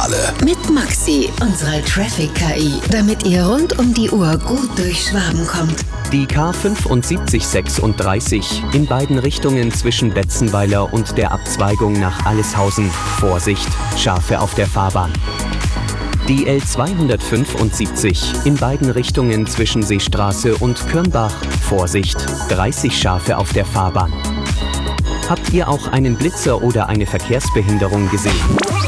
Zentrale. Mit Maxi, unserer Traffic-KI, damit ihr rund um die Uhr gut durch Schwaben kommt. Die K7536 in beiden Richtungen zwischen Betzenweiler und der Abzweigung nach Alleshausen. Vorsicht, Schafe auf der Fahrbahn. Die L275 in beiden Richtungen zwischen Seestraße und Kürnbach. Vorsicht, 30 Schafe auf der Fahrbahn. Habt ihr auch einen Blitzer oder eine Verkehrsbehinderung gesehen?